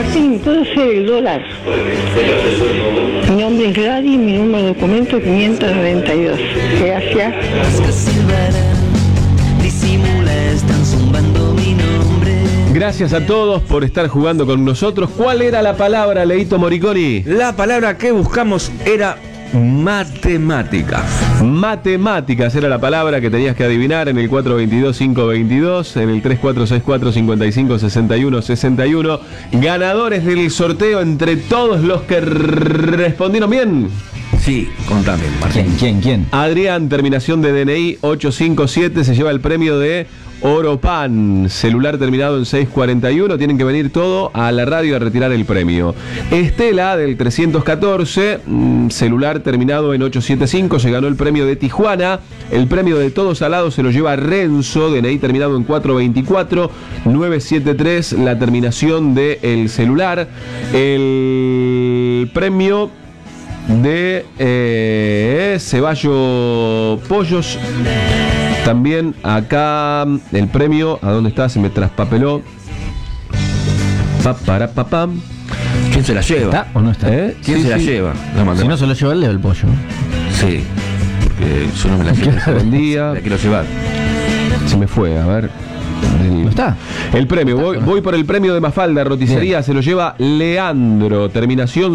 Sí, puede ser el dólar. Mi nombre es Gladys, mi número de documento es 592. Gracias. Gracias a todos por estar jugando con nosotros. ¿Cuál era la palabra, Leito Moriconi? La palabra que buscamos era matemáticas. Matemáticas era la palabra que tenías que adivinar en el 422-522, en el 3464-5561-61. Ganadores del sorteo entre todos los que respondieron bien. Sí, contame, Martín. ¿Quién? Adrián, terminación de DNI 857, se lleva el premio de Oropan, celular terminado en 641. Tienen que venir todo a la radio a retirar el premio. Estela, del 314, celular terminado en 875, se ganó el premio de Tijuana. El premio de Todos Alados se lo lleva Renzo, DNI terminado en 424, 973, la terminación del celular. El premio de Ceballo Pollos. También acá el premio, ¿a dónde está? Se me traspapeló. Pam. ¿Quién se la lleva? ¿Está o no está? ¿Quién se la lleva? Si no se lo lleva el Leo el pollo. Sí, porque yo no me la llevo. Buen día. La quiero llevar. Se me fue, a ver. ¿No está? El premio, voy por el premio de Mafalda Roticería. Bien. Se lo lleva Leandro, terminación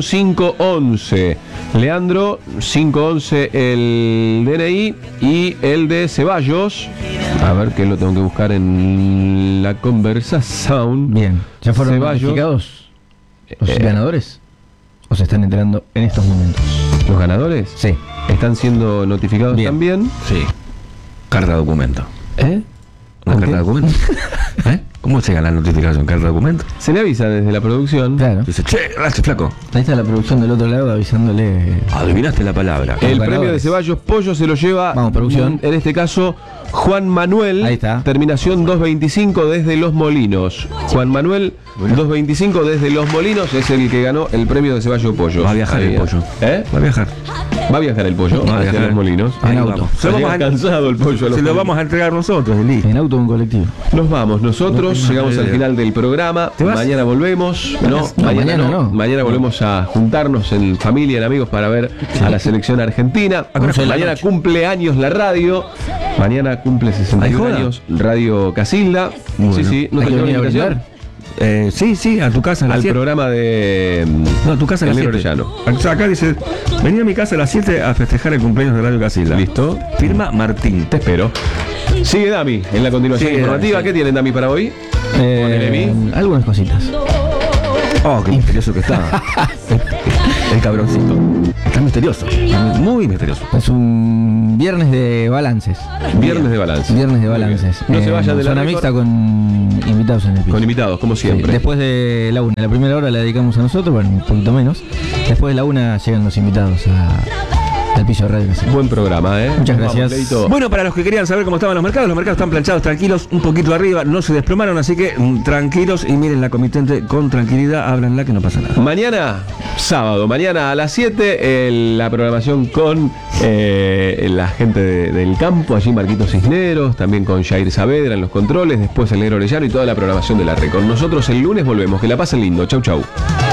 511. Leandro, 511 el DNI y el de Ceballos. A ver, que lo tengo que buscar en la conversación. Bien, ¿ya fueron Ceballos notificados los ganadores? ¿O se están enterando en estos momentos? ¿Los ganadores? Sí. ¿Están siendo notificados Bien. también? Sí. Carta de documento. ¿Una carta de documento? ¿Cómo se gana la notificación? ¿Carta de documento? Se le avisa desde la producción. Claro. Dice, che, gracias, flaco. Ahí está la producción del otro lado avisándole. Adivinaste la palabra. El ganadores. premio de Ceballos Pollo se lo lleva, vamos, producción. En este caso, Juan Manuel. Ahí está. Terminación 225 desde Los Molinos. Juan Manuel, 225 desde Los Molinos, es el que ganó el premio de Ceballos Pollo. Va a viajar el pollo. Va a viajar. Va a viajar el pollo Va a hacia viajar. Los Molinos. En auto. Se lo vamos cansado el pollo a los Se lo Molinos. vamos a entregar nosotros, listo. En auto o en colectivo. Nos vamos nosotros, No, llegamos al final del programa. ¿Te vas? Mañana volvemos. No, mañana no. Mañana volvemos a juntarnos en familia, en amigos, para ver a la selección argentina. Mañana cumple años la radio. Mañana cumple 61 años Radio Casilda. Bueno, sí. ¿No hay te que tengo venir a invitación? Sí, a tu casa a las Al 7. programa de No, a tu casa a las Enero 7. Orellano. Acá dice, vení a mi casa a las 7 a festejar el cumpleaños de Radio Casilda. ¿Listo? Firma Martín. Te espero. Sigue Dami en la continuación Sigue informativa. Dami, sí. ¿Qué tienen, Dami, para hoy? Algunas cositas. Oh, qué misterioso que está. El cabroncito. Está misterioso. Muy misterioso. Es un viernes de balances. Viernes de balance. Viernes de balances. No se vayan de la zona Record. mixta con invitados en el piso. Con invitados, como siempre. Sí, después de la 1, la primera hora la dedicamos a nosotros, bueno, un poquito menos. Después de la 1 llegan los invitados al piso de Radio Casilda. Buen programa, ¿eh? Muchas Nos gracias. vamos, Leito. Bueno, para los que querían saber cómo estaban los mercados están planchados, tranquilos, un poquito arriba, no se desplomaron, así que tranquilos y miren la comitente con tranquilidad, háblanla que no pasa nada. Mañana, sábado, mañana a las 7, la programación con la gente del campo, allí Marquito Cisneros, también con Jair Saavedra en los controles, después el Negro Orellano y toda la programación de la Record. Nosotros el lunes volvemos, que la pasen lindo, chau.